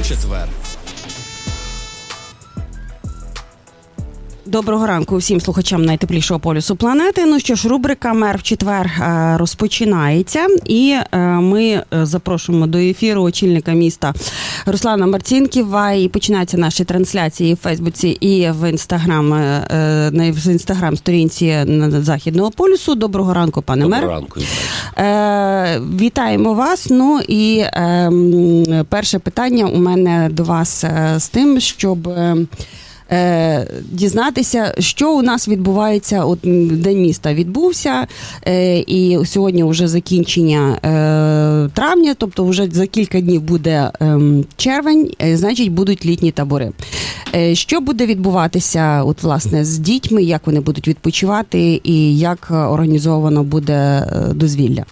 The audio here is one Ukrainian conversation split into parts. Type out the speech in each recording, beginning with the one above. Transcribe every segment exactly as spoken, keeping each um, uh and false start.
четвер. Доброго ранку всім слухачам найтеплішого полюсу планети. Ну що ж, рубрика «Мер в четвер» розпочинається. І ми запрошуємо до ефіру очільника міста Руслана Марцінківа. І починаються наші трансляції в Фейсбуці і в Інстаграм, на в Інстаграм-сторінці Західного полюсу. Доброго ранку, пане мер. Доброго ранку. Вітаємо вас. Ну і перше питання у мене до вас з тим, щоб дізнатися, що у нас відбувається. От День міста відбувся, і сьогодні вже закінчення травня, тобто вже за кілька днів буде червень, значить будуть літні табори. Що буде відбуватися, от власне, з дітьми, як вони будуть відпочивати і як організовано буде дозвілля?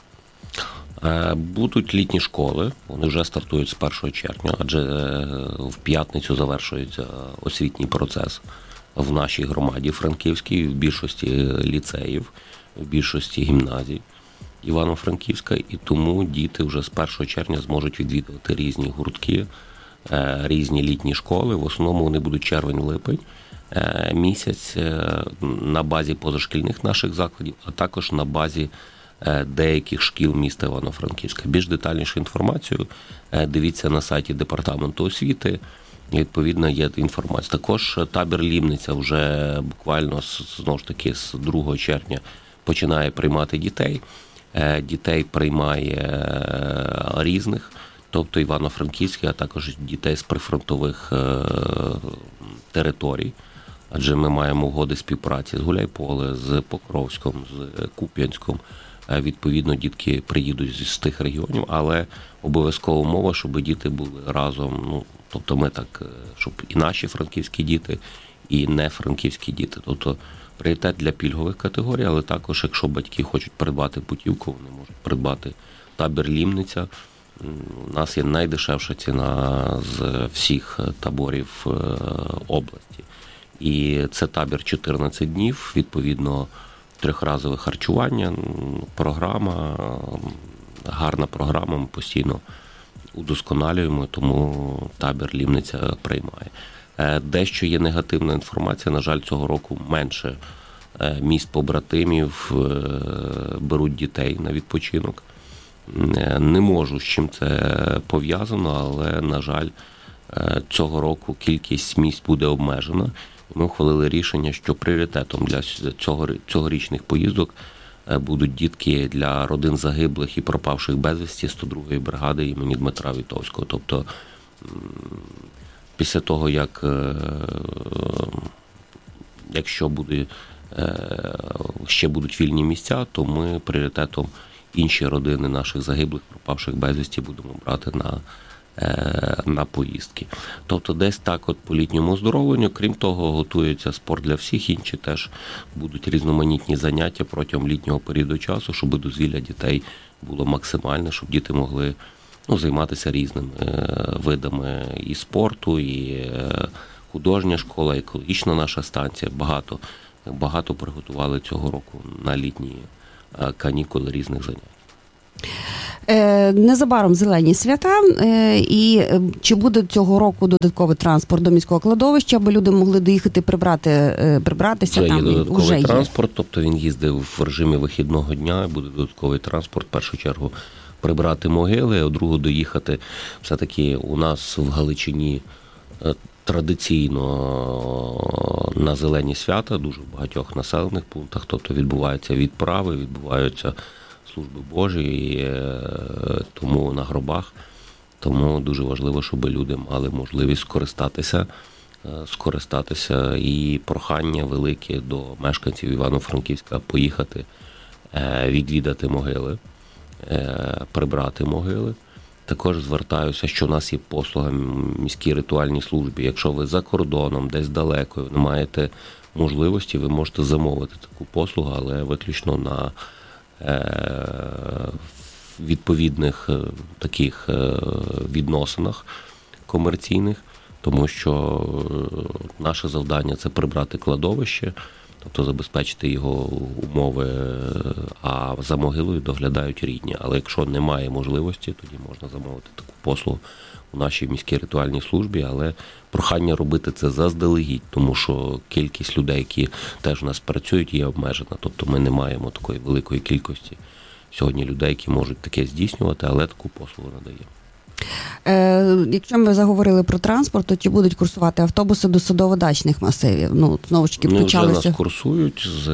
Будуть літні школи, вони вже стартують з першого червня, адже в п'ятницю завершується освітній процес в нашій громаді Франківській, в більшості ліцеїв, в більшості гімназій Івано-Франківська, і тому діти вже з першого червня зможуть відвідувати різні гуртки, різні літні школи. В основному вони будуть червень-липень місяць на базі позашкільних наших закладів, а також на базі деяких шкіл міста Івано-Франківська. Більш детальнішу інформацію дивіться на сайті Департаменту освіти. Відповідно, є інформація. Також табір Лімниця вже буквально, знову ж таки, з другого червня починає приймати дітей. Дітей приймає різних, тобто Івано-Франківський, а також дітей з прифронтових територій. Адже ми маємо угоди співпраці з Гуляйполе, з Покровськом, з Куп'янськом. Відповідно, дітки приїдуть з тих регіонів, але обов'язкова умова, щоб діти були разом. Ну, тобто ми так, щоб і наші франківські діти, і не франківські діти. Тобто пріоритет для пільгових категорій, але також, якщо батьки хочуть придбати путівку, вони можуть придбати табір Лімниця. У нас є найдешевша ціна з всіх таборів області. І це табір чотирнадцять днів, відповідно, трьохразове харчування, програма, гарна програма, ми постійно удосконалюємо, тому табір Лімниця приймає. Дещо є негативна інформація, на жаль, цього року менше міст побратимів беруть дітей на відпочинок. Не можу, з чим це пов'язано, але, на жаль, цього року кількість місць буде обмежена. Ми ухвалили рішення, що пріоритетом для цього, цьогорічних поїздок будуть дітки для родин загиблих і пропавших безвісті сто другої бригади імені Дмитра Вітовського. Тобто, після того, як, якщо буде, ще будуть вільні місця, то ми пріоритетом інші родини наших загиблих, пропавших безвісті будемо брати на на поїздки. Тобто десь так от по літньому оздоровленню. Крім того, готується спорт для всіх, інші теж будуть різноманітні заняття протягом літнього періоду часу, щоб дозвілля дітей було максимальне, щоб діти могли ну, займатися різними видами і спорту, і художня школа, екологічна наша станція. Багато, багато приготували цього року на літні канікули різних занять. Незабаром зелені свята, і чи буде цього року додатковий транспорт до міського кладовища, аби люди могли доїхати прибрати, прибратися? Вже там? Є додатковий Вже транспорт, є. Тобто він їздив в режимі вихідного дня, буде додатковий транспорт, в першу чергу прибрати могили, а в другу доїхати. Все-таки у нас в Галичині традиційно на зелені свята, дуже в багатьох населених пунктах, тобто відбуваються відправи, відбуваються служби Божі, і тому на гробах. Тому дуже важливо, щоб люди мали можливість скористатися, скористатися і прохання велике до мешканців Івано-Франківська поїхати, відвідати могили, прибрати могили. Також звертаюся, що у нас є послуга в міській ритуальній службі. Якщо ви за кордоном, десь далеко, не маєте можливості, ви можете замовити таку послугу, але виключно на відповідних таких відносинах комерційних, тому що наше завдання – це прибрати кладовище, тобто забезпечити його умови, а за могилою доглядають рідні. Але якщо немає можливості, тоді можна замовити таку послугу у нашій міській ритуальній службі, але прохання робити це заздалегідь, тому що кількість людей, які теж у нас працюють, є обмежена. Тобто ми не маємо такої великої кількості сьогодні людей, які можуть таке здійснювати, але таку послугу надаємо. Е, якщо ми заговорили про транспорт, то чи будуть курсувати автобуси до садово-дачних масивів? Ну, знову ж таки, почалися... Вже нас курсують. З...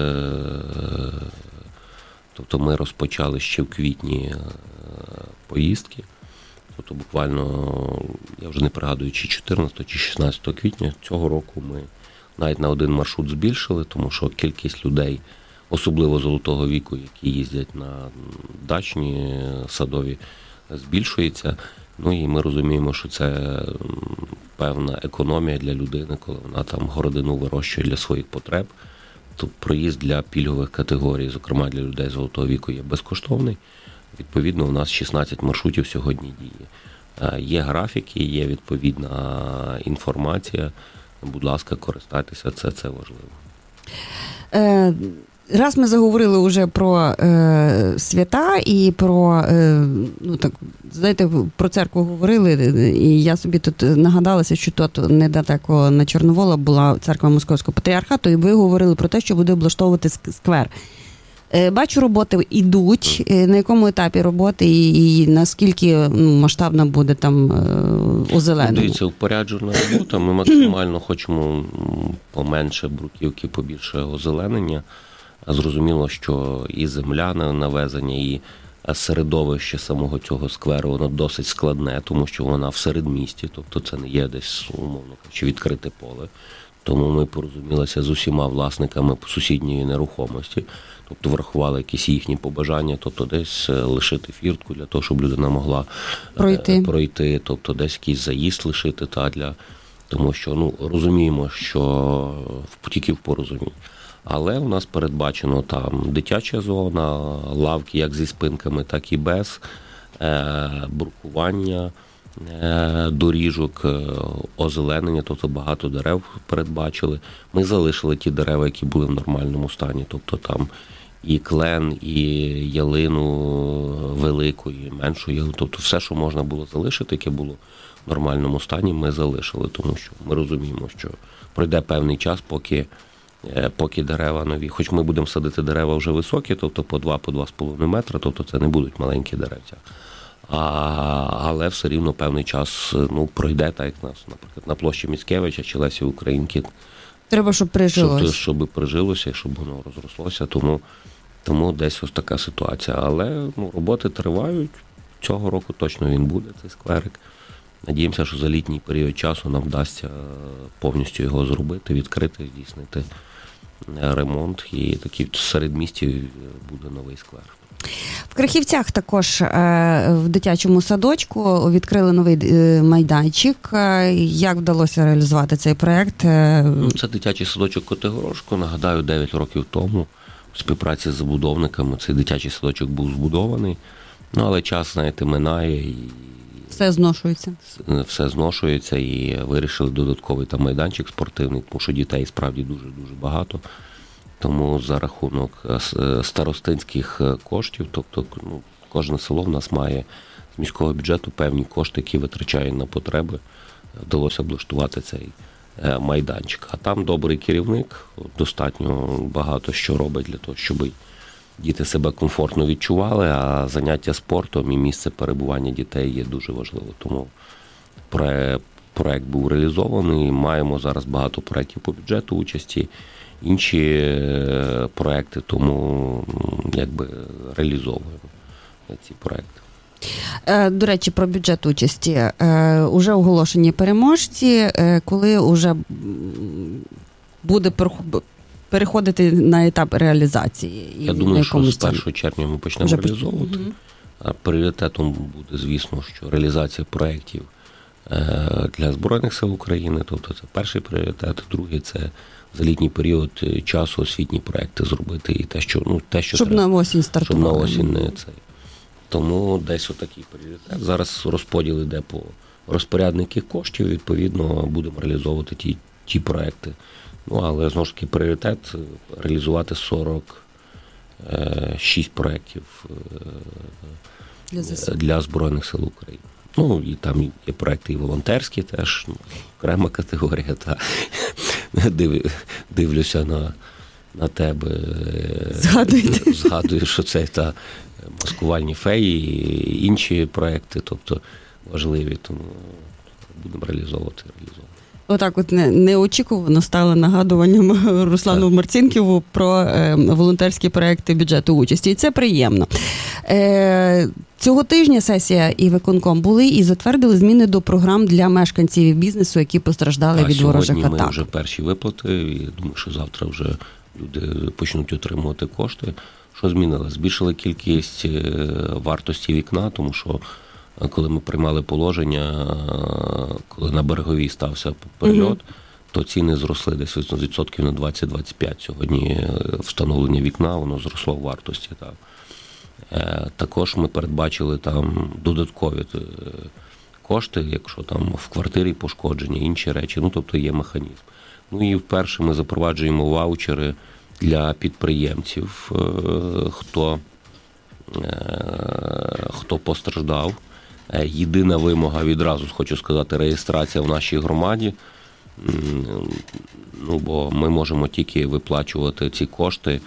Тобто ми розпочали ще в квітні поїздки. Тобто буквально, я вже не пригадую, чи чотирнадцятого, чи шістнадцятого квітня цього року ми навіть на один маршрут збільшили, тому що кількість людей, особливо золотого віку, які їздять на дачні садові, збільшується. Ну і ми розуміємо, що це певна економія для людини, коли вона там городину вирощує для своїх потреб. Тобто проїзд для пільгових категорій, зокрема для людей золотого віку, є безкоштовний. Відповідно, у нас шістнадцять маршрутів сьогодні діє. Є графіки, є відповідна інформація. Будь ласка, користайтеся, це, це важливо. Е, раз ми заговорили вже про е, свята і про, е, ну так, знаєте, про церкву говорили, і я собі тут нагадалася, що тут недалеко на Чорновола була церква Московського патріархату, і ви говорили про те, що буде облаштовувати сквер. Бачу, роботи йдуть. На якому етапі роботи і, і наскільки масштабна буде там озеленення? Дивіться, упоряджена робота. Ми максимально хочемо поменше бруківки, побільше озеленення. Зрозуміло, що і земля навезення, і середовище самого цього скверу, воно досить складне, тому що вона в середмісті, тобто це не є десь, умовно кажучи, відкрите поле. Тому ми порозумілися з усіма власниками сусідньої нерухомості, тобто врахували якісь їхні побажання, тобто десь лишити фіртку для того, щоб людина могла пройти, пройти тобто десь якийсь заїзд лишити, та для, тому що ну, розуміємо, що тільки в порозумінні. Але у нас передбачено там дитяча зона, лавки як зі спинками, так і без, брукування, доріжок, озеленення, тобто багато дерев передбачили. Ми залишили ті дерева, які були в нормальному стані, тобто там і клен, і ялину велику, і меншу ялину, тобто все, що можна було залишити, яке було в нормальному стані, ми залишили, тому що ми розуміємо, що пройде певний час, поки, поки дерева нові, хоч ми будемо садити дерева вже високі, тобто по два, по два з половиною метра, тобто це не будуть маленькі деревця. А, але все рівно певний час ну, пройде, так як нас, наприклад, на площі Міцкевича чи Лесі Українки. Треба, щоб прижилося. Щоб, щоб прижилося, щоб воно розрослося, тому, тому десь ось така ситуація. Але ну, роботи тривають, цього року точно він буде, цей скверик. Надіємося, що за літній період часу нам вдасться повністю його зробити, відкрити, здійснити ремонт. І такий в середмісті буде новий сквер. В Крихівцях також в дитячому садочку відкрили новий майданчик. Як вдалося реалізувати цей проєкт? Це дитячий садочок Котигорошко. Нагадаю, дев'ять років тому в співпраці з забудовниками цей дитячий садочок був збудований. Ну, але час, знаєте, минає і все зношується. Все зношується і вирішили додатковий там майданчик спортивний, тому що дітей справді дуже-дуже багато. Тому за рахунок старостинських коштів, тобто ну, кожне село в нас має з міського бюджету певні кошти, які витрачає на потреби, вдалося облаштувати цей майданчик. А там добрий керівник, достатньо багато що робить для того, щоб діти себе комфортно відчували, а заняття спортом і місце перебування дітей є дуже важливо. Тому проект був реалізований, маємо зараз багато проєктів по бюджету участі, інші проекти, тому якби реалізовуємо ці проекти. До речі, про бюджет участі. Уже оголошені переможці, коли вже буде переходити на етап реалізації? Я думаю, що з першого червня ми почнемо вже реалізовувати. Угу. Пріоритетом буде, звісно, що реалізація проєктів для Збройних сил України, тобто це перший пріоритет, другий – це за літній період часу освітні проекти зробити і те, що ну те, що щоб треба, на осінь стартували. Щоб на осінь не це. Тому десь отакий пріоритет. Зараз розподіл іде по розпорядників коштів, відповідно будемо реалізовувати ті ті проекти, Ну, але, знову ж таки, пріоритет – реалізувати сорок шість проєктів для, для Збройних сил України. Ну, і там є проєкти і волонтерські теж, ну, окрема категорія, та Див, дивлюся на, на тебе, Згадуйте. згадую, що це та маскувальні феї і інші проєкти, тобто важливі, тому будемо реалізовувати, реалізовувати. Отак от не, неочікувано стало нагадуванням Руслану Марцінківу про е, волонтерські проекти бюджету участі. І це приємно. Е, цього тижня сесія і виконком були і затвердили зміни до програм для мешканців і бізнесу, які постраждали а від ворожих атак. Сьогодні ми вже перші виплати, і думаю, що завтра вже люди почнуть отримувати кошти. Що змінило? Збільшили кількість вартості вікна, тому що коли ми приймали положення, коли на Береговій стався перельот, mm-hmm. то ціни зросли десь відсотків на двадцять-двадцять п'ять. Сьогодні встановлення вікна, воно зросло в вартості. Так. Також ми передбачили там додаткові кошти, якщо там в квартирі пошкодження, інші речі, ну тобто є механізм. Ну і вперше ми запроваджуємо ваучери для підприємців, хто, хто постраждав. Єдина вимога, відразу хочу сказати, реєстрація в нашій громаді, ну, бо ми можемо тільки виплачувати ці кошти,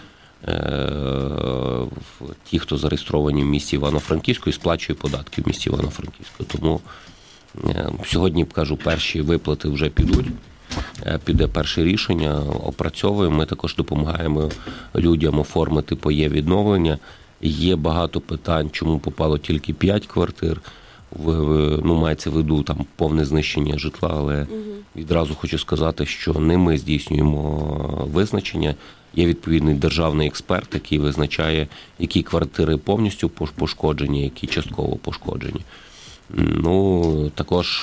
ті, хто зареєстровані в місті Івано-Франківську і сплачує податки в місті Івано-Франківську. Тому сьогодні, кажу, перші виплати вже підуть, піде перше рішення, опрацьовуємо, ми також допомагаємо людям оформити ПОЄ відновлення. Є багато питань, чому попало тільки п'ять квартир. Ну, мається в виду там повне знищення житла, але угу. відразу хочу сказати, що не ми здійснюємо визначення. Є відповідний державний експерт, який визначає, які квартири повністю пошкоджені, які частково пошкоджені. Ну, також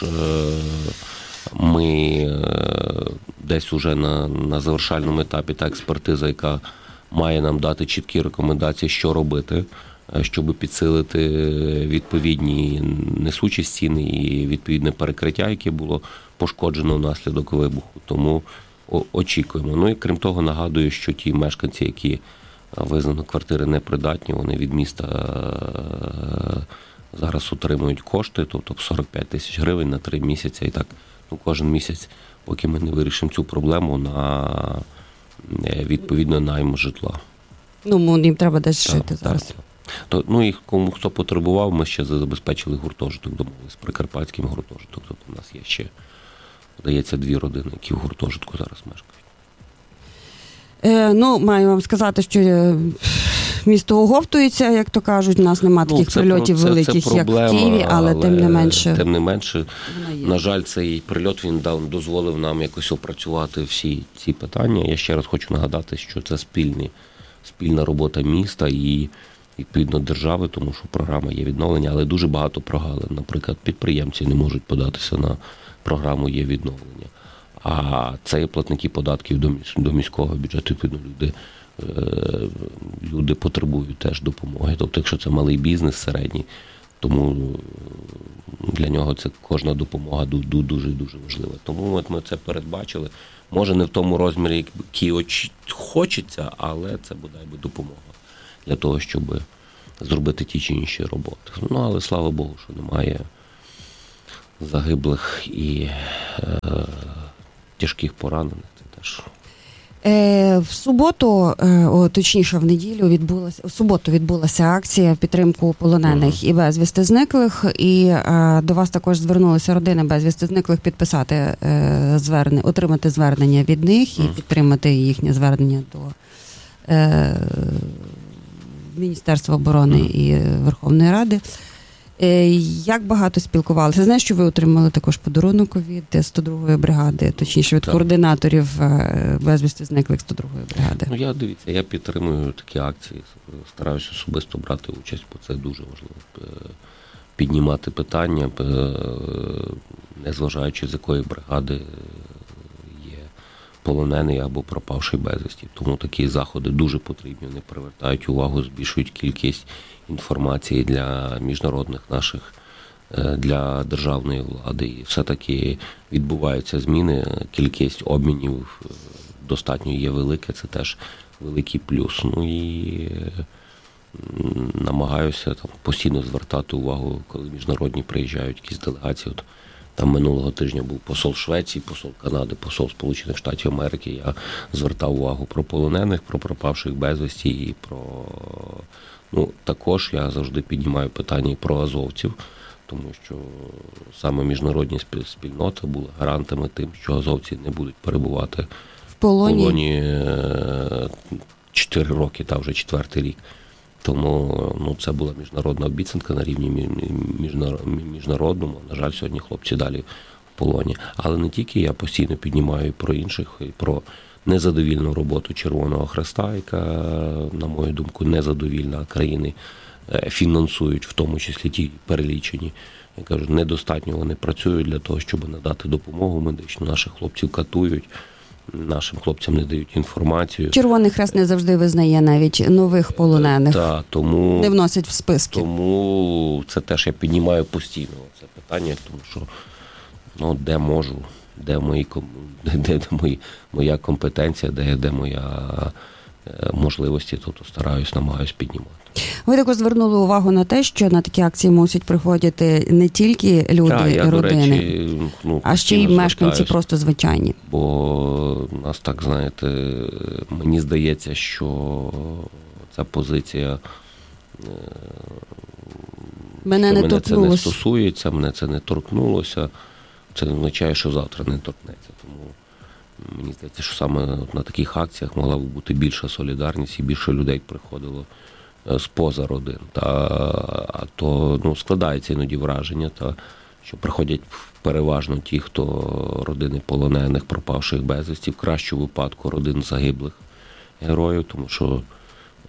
ми десь уже на, на завершальному етапі та експертиза, яка має нам дати чіткі рекомендації, що робити, щоб підсилити відповідні несучі стіни і відповідне перекриття, яке було пошкоджено внаслідок вибуху. Тому очікуємо. Ну і крім того, нагадую, що ті мешканці, які визнано квартири непридатні, вони від міста зараз отримують кошти, тобто сорок п'ять тисяч гривень на три місяці. І так, ну, кожен місяць, поки ми не вирішимо цю проблему, на відповідно найм житла. Ну, їм треба десь жити так, зараз. Так. То, ну і кому хто потребував, ми ще забезпечили гуртожиток, домовилися з Прикарпатським гуртожитком. Тобто у нас є ще, здається, дві родини, які в гуртожитку зараз мешкають. Е, ну, маю вам сказати, що місто оговтується, як то кажуть, у нас немає таких ну, це, прильотів це, великих, це проблема, як в Києві, але, але тим не менше. Тим не менше, на жаль, цей прильот, він дав, дозволив нам якось опрацювати всі ці питання. Я ще раз хочу нагадати, що це спільні, спільна робота міста і відповідно держави, тому що програма є відновлення, але дуже багато прогалин. Наприклад, підприємці не можуть податися на програму є відновлення. А це є платники податків до міського бюджету, відповідно, люди, люди потребують теж допомоги. Тобто, якщо це малий бізнес, середній, тому для нього це кожна допомога дуже-дуже важлива. Тому от ми це передбачили. Може, не в тому розмірі, який хочеться, але це бодай би допомога для того, щоб зробити ті чи інші роботи. Ну, але слава Богу, що немає загиблих і е, тяжких поранених. Це теж. Е, в суботу, е, о, точніше в неділю, відбулася, в суботу відбулася акція в підтримку полонених uh-huh. і безвісти зниклих. І е, до вас також звернулися родини безвісти зниклих підписати е, звернення, отримати звернення від них і uh-huh. підтримати їхнє звернення до е, Міністерства оборони uh-huh. і Верховної Ради. Як багато спілкувалися? Знаєш, що ви отримали також подарунок від сто другої бригади, точніше від так. координаторів безвісти зниклих сто другої бригади? Ну, я, дивіться, я підтримую такі акції, стараюся особисто брати участь, бо це дуже важливо. Піднімати питання, незважаючи з якої бригади є полонений або пропавший безвісті. Тому такі заходи дуже потрібні, вони привертають увагу, збільшують кількість інформації для міжнародних наших, для державної влади. І все-таки відбуваються зміни, кількість обмінів достатньо є велике, це теж великий плюс. Ну і намагаюся там постійно звертати увагу, коли міжнародні приїжджають якісь делегації. От, там минулого тижня був посол Швеції, посол Канади, посол Сполучених Штатів Америки. Я звертав увагу про полонених, про пропавших безвісті і про... Ну, також я завжди піднімаю питання і про азовців, тому що саме міжнародні спільноти були гарантами тим, що азовці не будуть перебувати в полоні, в полоні чотири роки, та вже четвертий рік. Тому ну, це була міжнародна обіцянка на рівні міжнародному. На жаль, сьогодні хлопці далі в полоні. Але не тільки я постійно піднімаю про інших, і про незадовільну роботу Червоного Хреста, яка, на мою думку, незадовільна. Країни фінансують, в тому числі ті перелічені. Я кажу, недостатньо вони працюють для того, щоб надати допомогу медичну. Наших хлопців катують. Нашим хлопцям не дають інформацію. Червоний Хрест не завжди визнає навіть нових полонених. Та, тому, не вносить в списки. Тому це теж я піднімаю постійно це питання, тому що ну, де можу, де мої, де, де мої, моя компетенція, де, де моя можливості, то, то стараюсь, намагаюсь піднімати. Ви також звернули увагу на те, що на такі акції мусять приходити не тільки люди, так, я, родини, до речі, ну, а ще й мешканці просто звичайні. Бо нас так, знаєте, мені здається, що ця позиція мене, не, мене це не стосується, мене це не торкнулося. Це не означає, що завтра не торкнеться. Тому мені здається, що саме на таких акціях могла б бути більша солідарність і більше людей приходило з-поза родин. Та, а то ну, складається іноді враження, та, що приходять переважно ті, хто родини полонених, пропавших безвісті, в кращому випадку родин загиблих героїв, тому що е-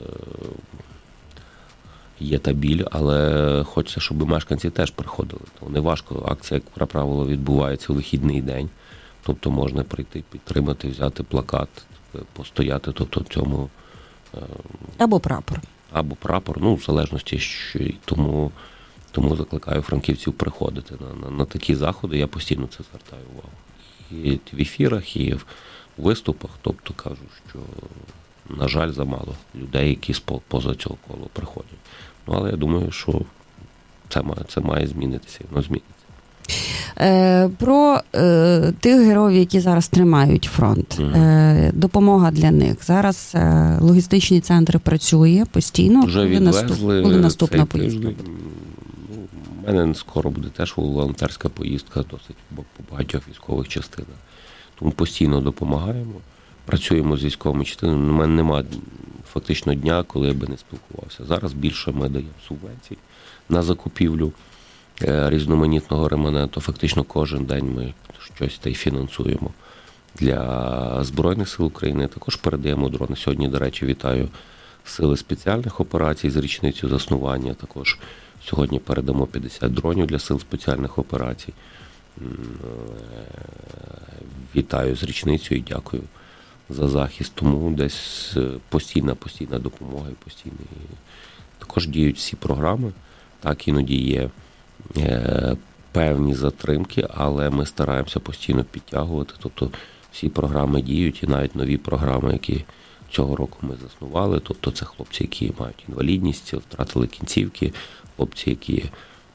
є та біль, але хочеться, щоб мешканці теж приходили. То не важко, акція, як правило, відбувається у вихідний день, тобто можна прийти, підтримати, взяти плакат, постояти, тобто в цьому... Або прапор. Або прапор, ну, в залежності, що і тому, тому закликаю франківців приходити на, на, на такі заходи, я постійно це звертаю увагу. І в ефірах, і в виступах, тобто кажу, що, на жаль, замало людей, які поза цього колу приходять. Ну, але я думаю, що це має, це має змінитися, і воно зміниться. Про е, тих героїв, які зараз тримають фронт, mm. е, допомога для них. Зараз е, логістичні центри працює постійно. Вже коли відвезли наступ, коли наступна поїздка? Ну, у мене скоро буде теж волонтерська поїздка досить по багатьох військових частинах. Тому постійно допомагаємо, працюємо з військовими частинами. У мене немає фактично дня, коли я би не спілкувався. Зараз більше ми даємо субвенцій на закупівлю різноманітного ремоненту. Фактично кожен день ми щось та й фінансуємо для Збройних сил України. Також передаємо дрони. Сьогодні, до речі, вітаю Сили спеціальних операцій з річницею заснування. Також сьогодні передамо п'ятдесят дронів для Сил спеціальних операцій. Вітаю з річницею і дякую за захист. Тому десь постійна, постійна допомога і постійний. Також діють всі програми. Так, іноді є певні затримки, але ми стараємося постійно підтягувати. Тобто всі програми діють, і навіть нові програми, які цього року ми заснували. Тобто це хлопці, які мають інвалідність, втратили кінцівки, хлопці, які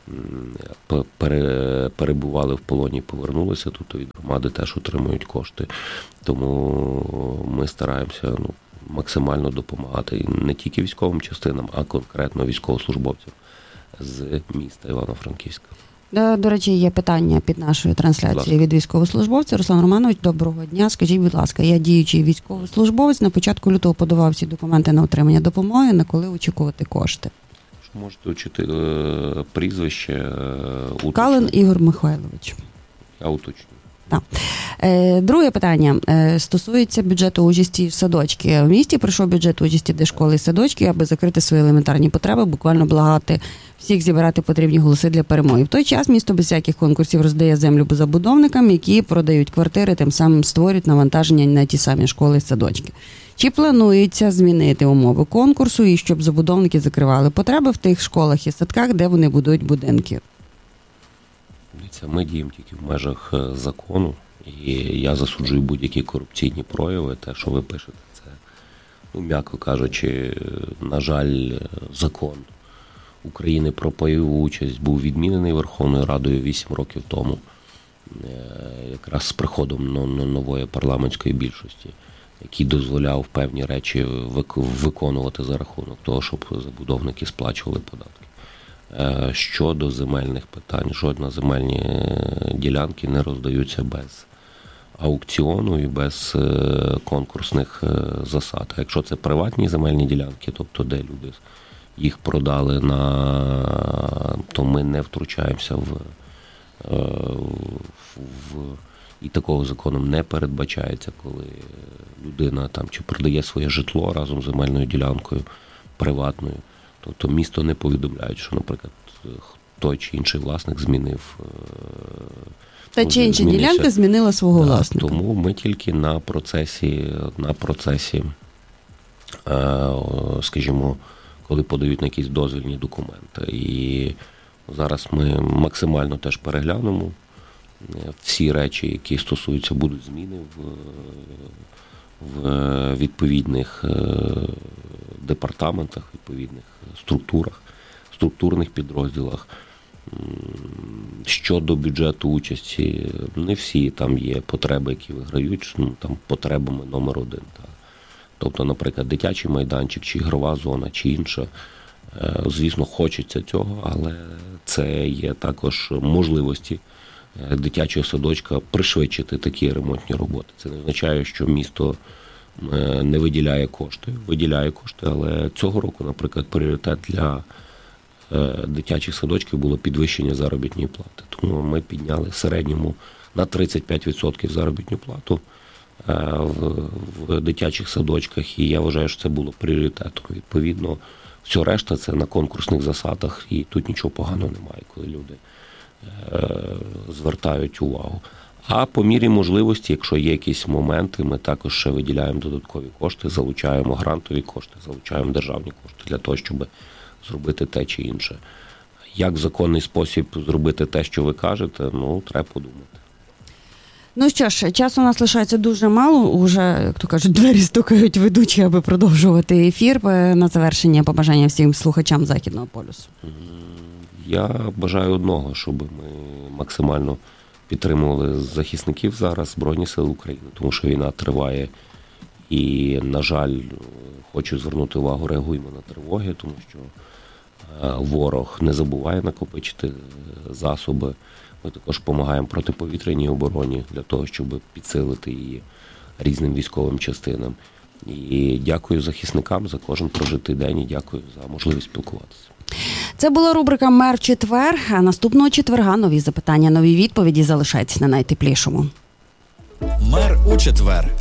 перебували в полоні, повернулися, тобто від громади теж отримують кошти. Тому ми стараємося ну, максимально допомагати і не тільки військовим частинам, а конкретно військовослужбовцям з міста Івано-Франківська. До речі, є питання під нашою трансляцією від військовослужбовця. Руслан Романович, доброго дня. Скажіть, будь ласка, я діючий військовослужбовець, на початку лютого подавав всі документи на отримання допомоги, на коли очікувати кошти? Можете учити е, прізвище. Уточню. Калин Ігор Михайлович. Я уточню. Так. Е, друге питання е, стосується бюджету участі в садочки. В місті пройшов бюджет участі де школи і садочки, аби закрити свої елементарні потреби, буквально благати всіх зібрати потрібні голоси для перемоги. В той час місто без всяких конкурсів роздає землю забудовникам, які продають квартири, тим самим створюють навантаження на ті самі школи і садочки. Чи планується змінити умови конкурсу і щоб забудовники закривали потреби в тих школах і садках, де вони будують будинки? таємниця. Ми діємо тільки в межах закону, і я засуджую будь-які корупційні прояви. Те, що ви пишете, це, ну, м'яко кажучи, на жаль, закон України про пайову участь був відмінений Верховною Радою вісім років тому, якраз з приходом нової парламентської більшості, який дозволяв певні речі виконувати за рахунок того, щоб забудовники сплачували податки. Щодо земельних питань, жодна земельні ділянки не роздаються без аукціону і без конкурсних засад. А якщо це приватні земельні ділянки, тобто де люди їх продали, на, то ми не втручаємося в, в, в і такого законом не передбачається, коли людина там чи продає своє житло разом з земельною ділянкою приватною. Тобто місто не повідомляють, що, наприклад, той чи інший власник змінив... Та чи інша ділянка змінила свого да, власника. Тому ми тільки на процесі, на процесі, скажімо, коли подають на якісь дозвільні документи. І зараз ми максимально теж переглянемо всі речі, які стосуються, будуть зміни в, в відповідних департаментах, відповідних структурах, структурних підрозділах. Щодо бюджету участі, не всі там є потреби, які виграють, ну, там потребами номер один. Так. Тобто, наприклад, дитячий майданчик, чи ігрова зона, чи інша. Звісно, хочеться цього, але це є також можливості дитячого садочка пришвидшити такі ремонтні роботи. Це не означає, що місто не виділяє кошти. Виділяє кошти, але цього року, наприклад, пріоритет для дитячих садочків було підвищення заробітної плати. Тому ми підняли в середньому на тридцять п'ять відсотків заробітну плату в, в дитячих садочках, і я вважаю, що це було пріоритетом. Відповідно, все решта це на конкурсних засадах, і тут нічого поганого немає, коли люди звертають увагу. А по мірі можливості, якщо є якісь моменти, ми також ще виділяємо додаткові кошти, залучаємо грантові кошти, залучаємо державні кошти для того, щоб зробити те чи інше. Як в законний спосіб зробити те, що ви кажете, ну, треба подумати. Ну що ж, часу у нас лишається дуже мало. Уже, як то кажуть, двері стукають ведучі, аби продовжувати ефір. На завершення побажання всім слухачам Західного полюсу. Я бажаю одного, щоб ми максимально підтримували захисників зараз, Збройні Сили України, тому що війна триває. І, на жаль, хочу звернути увагу, реагуємо на тривоги, тому що ворог не забуває накопичити засоби. Ми також допомагаємо протиповітряній обороні для того, щоб підсилити її різним військовим частинам. І дякую захисникам за кожен прожитий день і дякую за можливість спілкуватися. Це була рубрика «Мер в четвер». А наступного четверга нові запитання, нові відповіді. Залишайтесь на найтеплішому. Мер у четвер.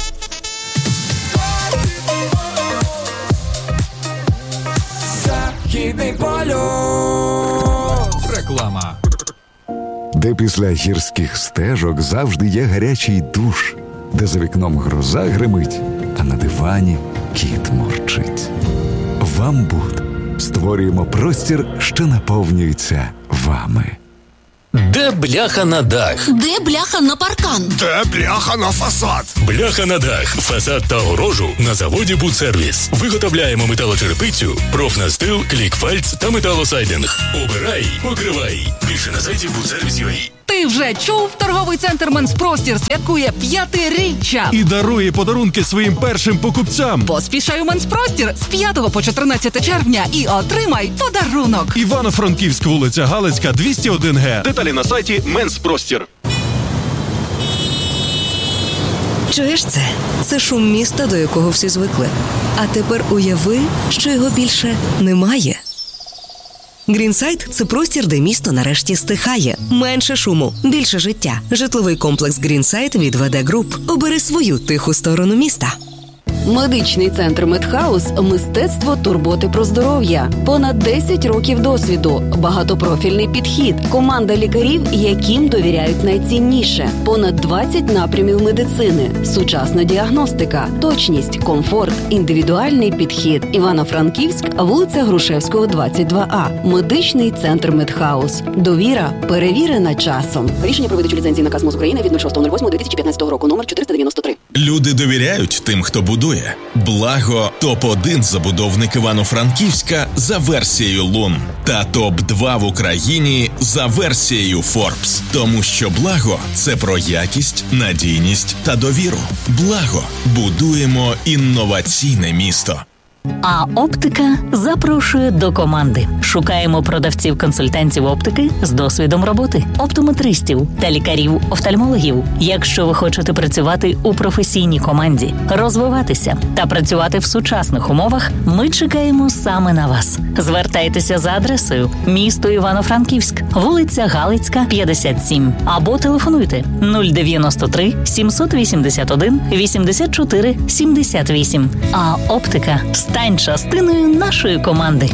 Західний полюс. Реклама. Де після гірських стежок завжди є гарячий душ, де за вікном гроза гримить, а на дивані кіт мурчить. Вамбуд. Створюємо простір, що наповнюється вами. Де бляха на дах? Де бляха на паркан? Де бляха на фасад? Бляха на дах, фасад та огорожу на заводі «Будсервіс». Виготовляємо металочерепицю, профнастил, клікфальц та металосайдинг. Обирай, покривай. Більше на сайті будсервіс крапка ю а. Ти вже чув? Торговий центр «Менспростір» святкує п'ятиріччя. І дарує подарунки своїм першим покупцям. Поспішай у «Менспростір» з п'ятого по чотирнадцяте червня і отримай подарунок. Івано-Франківськ, вулиця Галицька, двісті один ге. Деталі на сайті «Менспростір». Чуєш це? Це шум міста, до якого всі звикли. А тепер уяви, що його більше немає. Грінсайд – це простір, де місто нарешті стихає. Менше шуму, більше життя. Житловий комплекс Грінсайд від ВД Груп. Обери свою тиху сторону міста. Медичний центр Медхаус – мистецтво турботи про здоров'я. Понад десять років досвіду, багатопрофільний підхід, команда лікарів, яким довіряють найцінніше. Понад двадцять напрямів медицини, сучасна діагностика, точність, комфорт, індивідуальний підхід. Івано-Франківськ, вулиця Грушевського, двадцять два А. Медичний центр Медхаус. Довіра перевірена часом. Рішення про видачу ліцензії наказ МОЗ України від шостого лютого дві тисячі п'ятнадцятого року, номер чотириста дев'яносто три. Люди довіряють тим, хто будує. Благо – топ один забудовник Івано-Франківська за версією Лун. Та топ два в Україні за версією Forbes. Тому що Благо – це про якість, надійність та довіру. Благо. Будуємо інноваційне місто. А оптика запрошує до команди. Шукаємо продавців-консультантів оптики з досвідом роботи, оптометристів та лікарів-офтальмологів. Якщо ви хочете працювати у професійній команді, розвиватися та працювати в сучасних умовах, ми чекаємо саме на вас. Звертайтеся за адресою місто Івано-Франківськ, вулиця Галицька, п'ятдесят сім, або телефонуйте нуль дев'яносто три сімсот вісімдесят один вісімдесят чотири сімдесят вісім. А оптика – стань частиною нашої команди.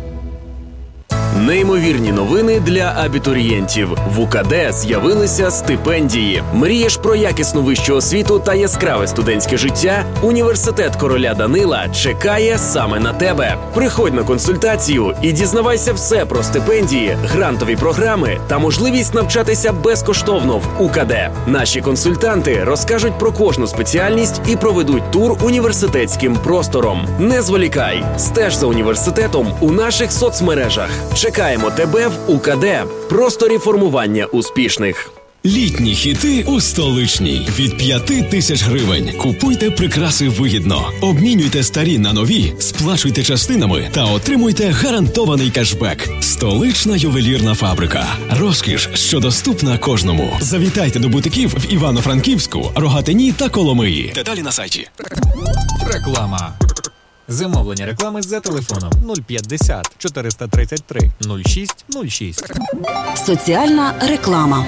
Неймовірні новини для абітурієнтів. В УКД з'явилися стипендії. Мрієш про якісну вищу освіту та яскраве студентське життя? Університет короля Данила чекає саме на тебе. Приходь на консультацію і дізнавайся все про стипендії, грантові програми та можливість навчатися безкоштовно в УКД. Наші консультанти розкажуть про кожну спеціальність і проведуть тур університетським простором. Не зволікай, стеж за університетом у наших соцмережах. Чекаємо тебе в УКД. Просторі формування успішних. Літні хіти у столичній. Від п'яти тисяч гривень. Купуйте прикраси вигідно. Обмінюйте старі на нові, сплачуйте частинами та отримуйте гарантований кешбек. Столична ювелірна фабрика. Розкіш, що доступна кожному. Завітайте до бутиків в Івано-Франківську, Рогатині та Коломиї. Деталі на сайті. Реклама. Замовлення реклами за телефоном нуль п'ятдесят чотириста тридцять три нуль шість нуль шість. Соціальна реклама.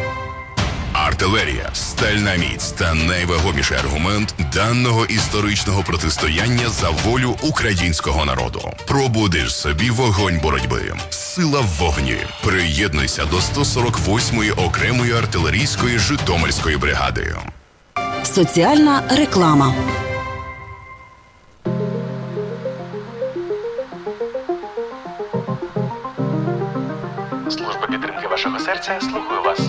Артилерія, стальна міць та найвагоміший аргумент даного історичного протистояння за волю українського народу. Пробудиш собі вогонь боротьби. Сила в вогні. Приєднуйся до сто сорок восьмої окремої артилерійської Житомирської бригади. Соціальна реклама. Служба підтримки вашого серця слухаю вас.